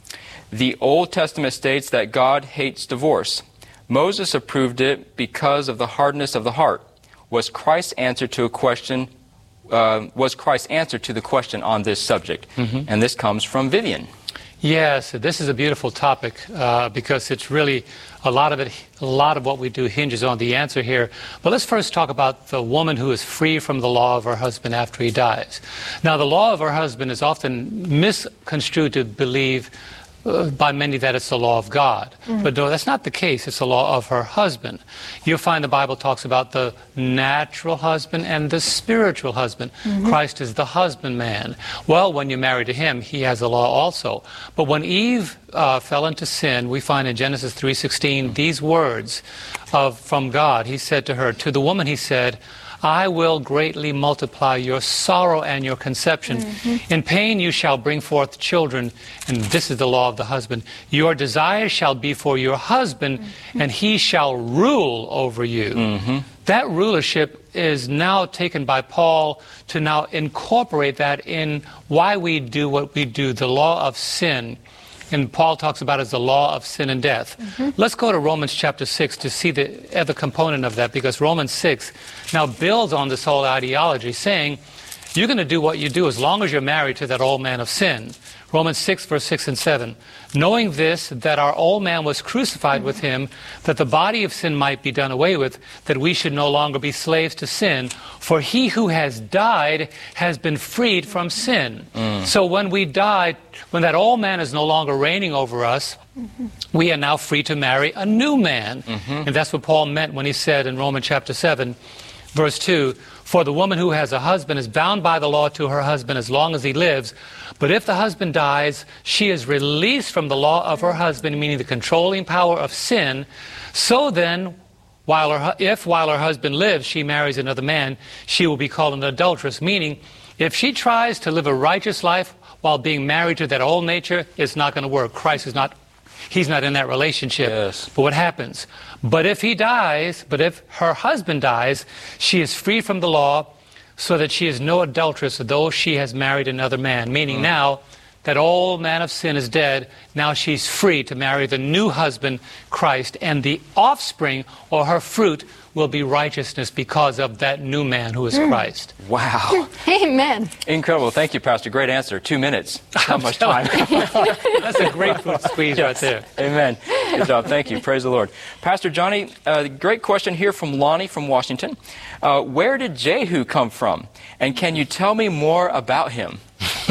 The Old Testament states that God hates divorce. Moses approved it because of the hardness of the heart. Was Christ's answer to a question? Uh, was Christ's answer to the question on this subject? Mm-hmm. And this comes from Vivian. Yes, this is a beautiful topic uh, because it's really a lot of it. A lot of what we do hinges on the answer here. But let's first talk about the woman who is free from the law of her husband after he dies. Now, the law of her husband is often misconstrued to believe Uh, by many that it's the law of God. Mm-hmm. But no, that's not the case. It's the law of her husband. You'll find the Bible talks about the natural husband and the spiritual husband. Mm-hmm. Christ is the husbandman. Well, when you're married to him, he has the law also. But when Eve uh, fell into sin, we find in Genesis three sixteen these words of from God. He said to her, to the woman he said, "I will greatly multiply your sorrow and your conception. Mm-hmm. In pain you shall bring forth children." And this is the law of the husband. "Your desire shall be for your husband, mm-hmm. and he shall rule over you." Mm-hmm. That rulership is now taken by Paul to now incorporate that in why we do what we do, the law of sin. And Paul talks about it as the law of sin and death. Mm-hmm. Let's go to Romans chapter six to see the other component of that, because Romans six now builds on this whole ideology, saying you're going to do what you do as long as you're married to that old man of sin. Romans six, verse six and seven. "Knowing this, that our old man was crucified with him, that the body of sin might be done away with, that we should no longer be slaves to sin. For he who has died has been freed from sin." Mm. So when we die, when that old man is no longer reigning over us, mm-hmm. we are now free to marry a new man. Mm-hmm. And that's what Paul meant when he said in Romans chapter seven, verse two, "For the woman who has a husband is bound by the law to her husband as long as he lives. But if the husband dies, she is released from the law of her husband," meaning the controlling power of sin. "So then, while her, if while her husband lives, she marries another man, she will be called an adulteress," meaning if she tries to live a righteous life while being married to that old nature, it's not going to work. Christ is not, he's not in that relationship. Yes. But what happens? But if he dies, but if her husband dies, she is free from the law, so that she is no adulteress, though she has married another man. Meaning mm. now, that old man of sin is dead. Now she's free to marry the new husband, Christ, and the offspring, or her fruit, will be righteousness because of that new man who is mm. Christ. Wow. Amen. Incredible. Thank you, Pastor. Great answer. Two minutes. Not much time. That's a grapefruit squeeze yes. right there. Amen. Good job. Thank you. Praise the Lord. Pastor Johnny, uh, great question here from Lonnie from Washington. Uh, where did Jehu come from? And can you tell me more about him?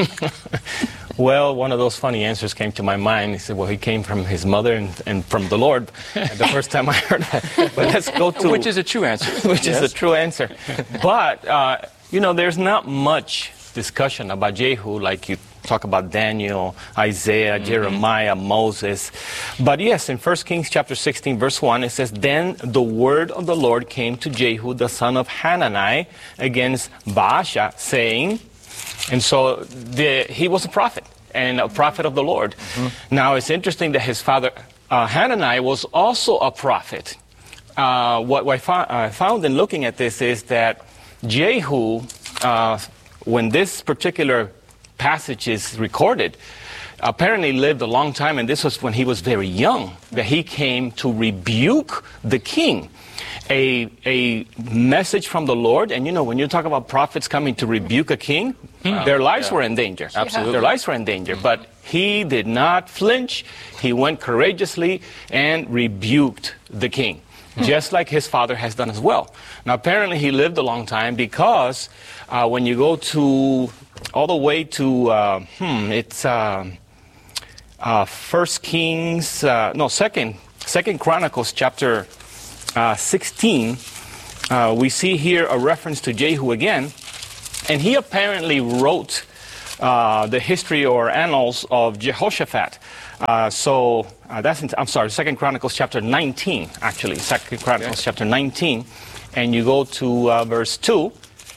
Well, one of those funny answers came to my mind. He said, well, he came from his mother and, and from the Lord the first time I heard that. But let's go to... Which is a true answer. Which yes. is a true answer. But uh, you know, there's not much discussion about Jehu like you talk about Daniel, Isaiah, mm-hmm. Jeremiah, Moses. But yes, in First Kings chapter sixteen, verse one, it says, "Then the word of the Lord came to Jehu, the son of Hanani, against Baasha, saying," and so the, he was a prophet, and a prophet of the Lord. Mm-hmm. Now, it's interesting that his father, uh, Hanani, was also a prophet. Uh, what I fo- uh, found in looking at this is that Jehu, uh, when this particular passage is recorded, apparently lived a long time, and this was when he was very young, that he came to rebuke the king. A, a message from the Lord, and you know, when you talk about prophets coming to rebuke a king, wow. their lives yeah. were in danger. Absolutely. Their lives were in danger, mm-hmm. but he did not flinch. He went courageously and rebuked the king, mm-hmm. just like his father has done as well. Now, apparently he lived a long time because uh, when you go to all the way to, uh, hmm, it's uh, uh, First Kings, uh, no, Second, Second Chronicles chapter uh, sixteen. Uh, we see here a reference to Jehu again, and he apparently wrote uh, the history or annals of Jehoshaphat. Uh, so uh, that's, in, I'm sorry, Second Chronicles chapter nineteen, actually, Second Chronicles chapter nineteen, and you go to uh, verse two,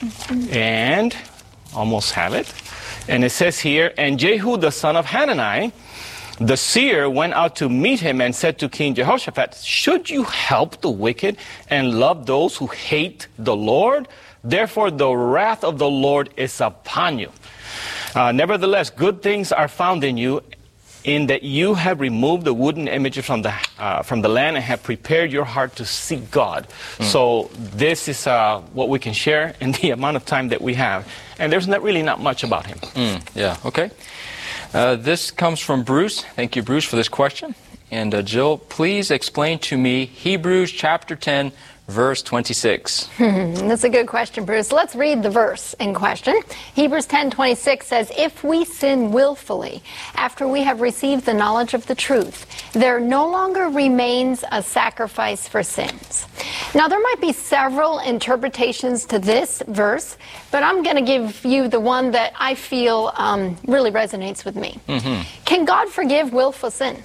and almost have it. And it says here, "And Jehu the son of Hanani, the seer, went out to meet him and said to King Jehoshaphat, 'Should you help the wicked and love those who hate the Lord? Therefore the wrath of the Lord is upon you. Uh, nevertheless, good things are found in you, in that you have removed the wooden images from the uh, from the land and have prepared your heart to seek God.'" Mm. So this is uh, what we can share in the amount of time that we have. And there's not really not much about him. Mm, yeah, okay. Uh, this comes from Bruce. Thank you, Bruce, for this question. And uh, Jill, please explain to me Hebrews chapter ten, verse twenty-six. That's a good question, Bruce. Let's read the verse in question. Hebrews ten twenty-six says, "If we sin willfully after we have received the knowledge of the truth, there no longer remains a sacrifice for sins." Now, there might be several interpretations to this verse, but I'm going to give you the one that I feel um, really resonates with me. Mm-hmm. Can God forgive willful sin?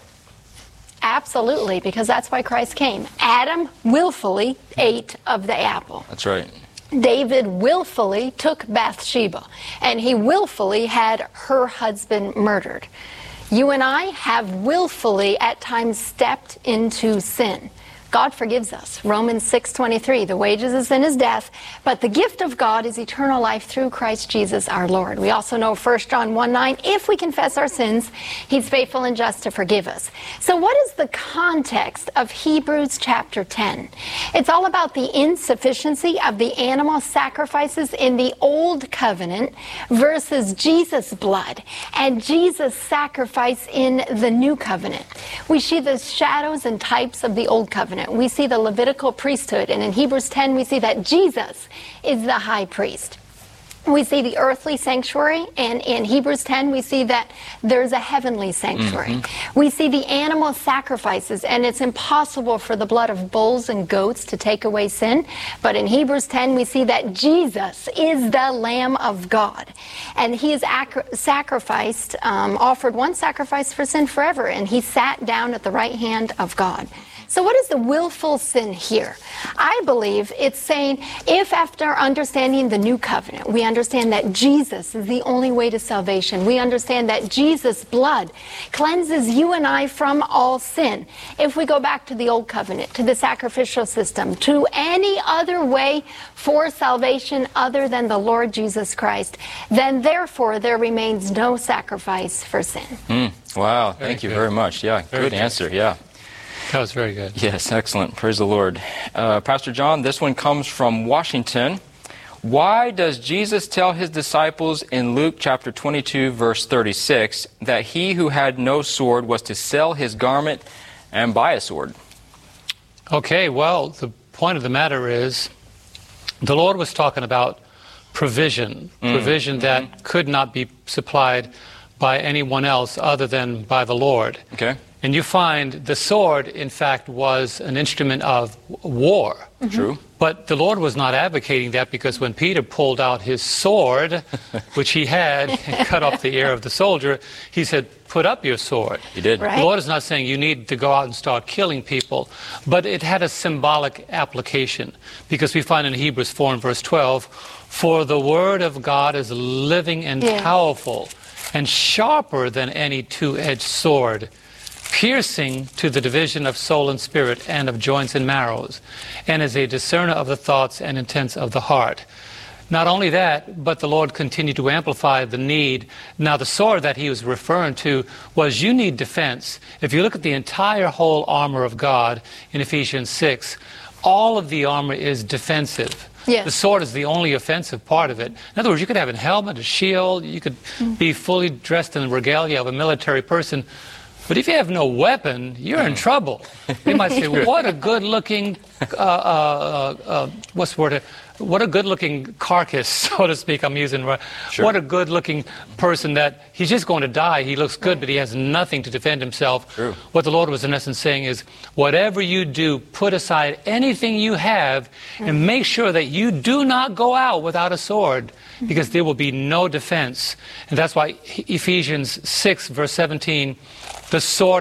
Absolutely, because that's why Christ came. Adam willfully ate of the apple. That's right. David willfully took Bathsheba, and he willfully had her husband murdered. You and I have willfully at times stepped into sin. God forgives us. Romans six twenty-three, "The wages of sin is death, but the gift of God is eternal life through Christ Jesus our Lord." We also know First John one nine, "If we confess our sins, He's faithful and just to forgive us." So what is the context of Hebrews chapter ten? It's all about the insufficiency of the animal sacrifices in the Old Covenant versus Jesus' blood and Jesus' sacrifice in the New Covenant. We see the shadows and types of the Old Covenant. We see the Levitical priesthood, and in Hebrews ten we see that Jesus is the high priest. We see the earthly sanctuary, and in Hebrews ten we see that there's a heavenly sanctuary. Mm-hmm. We see the animal sacrifices, and it's impossible for the blood of bulls and goats to take away sin. But in Hebrews ten we see that Jesus is the Lamb of God, and He is ac- sacrificed, um, offered one sacrifice for sin forever, and He sat down at the right hand of God. So what is the willful sin here? I believe it's saying if after understanding the new covenant, we understand that Jesus is the only way to salvation. We understand that Jesus' blood cleanses you and I from all sin. If we go back to the old covenant, to the sacrificial system, to any other way for salvation other than the Lord Jesus Christ, then therefore there remains no sacrifice for sin. Mm, wow, very thank you good. very much. Yeah, very good, good answer, yeah. That was very good. Yes, excellent. Praise the Lord. Uh, Pastor John, this one comes from Washington. Why does Jesus tell His disciples in Luke chapter twenty-two, verse thirty-six, that he who had no sword was to sell his garment and buy a sword? Okay, well, the point of the matter is the Lord was talking about provision, mm. provision that mm-hmm. could not be supplied by anyone else other than by the Lord. Okay. And you find the sword, in fact, was an instrument of war. Mm-hmm. True. But the Lord was not advocating that, because when Peter pulled out his sword, which he had, and cut off the ear of the soldier, he said, put up your sword. He did. Right. The Lord is not saying you need to go out and start killing people, but it had a symbolic application, because we find in Hebrews four and verse twelve, for the word of God is living and yeah. powerful and sharper than any two-edged sword, piercing to the division of soul and spirit and of joints and marrows, and is a discerner of the thoughts and intents of the heart. Not only that, but the Lord continued to amplify the need. Now, the sword that he was referring to was, you need defense. If you look at the entire whole armor of God in Ephesians six, all of the armor is defensive. Yes. The sword is the only offensive part of it. In other words, you could have a helmet, a shield, you could mm. be fully dressed in the regalia of a military person, but if you have no weapon, you're in trouble. They might say, what a good-looking, uh, uh, uh, what's the word? What a good-looking carcass, so to speak, I'm using. Sure. What a good-looking person that he's just going to die. He looks good, but he has nothing to defend himself. True. What the Lord was in essence saying is, whatever you do, put aside anything you have and make sure that you do not go out without a sword, because there will be no defense. And that's why Ephesians six, verse seventeen, the sword